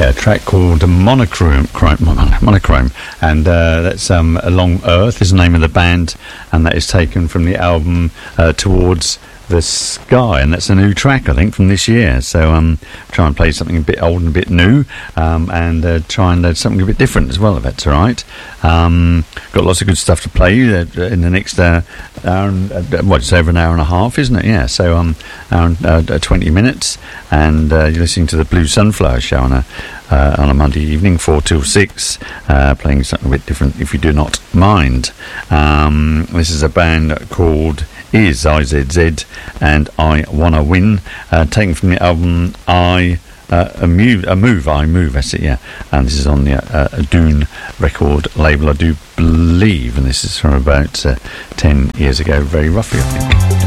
Yeah, a track called Monochrome, and that's Along Earth is the name of the band, and that is taken from the album Towards the Sky, and that's a new track, I think, from this year. So try and play something a bit old and a bit new, and try and something a bit different as well, if that's all right. Got lots of good stuff to play in the next hour, it's over an hour and a half, isn't it? Yeah, so hour and 20 minutes, and you're listening to the Blue Sunflower Show on a Monday evening, 4 till 6, playing something a bit different, if you do not mind. This is a band called IZZ, and I Wanna Win, taken from the album I Move, that's it, yeah. And this is on the Dune record label, I do believe, and this is from about 10 years ago, very roughly, I think.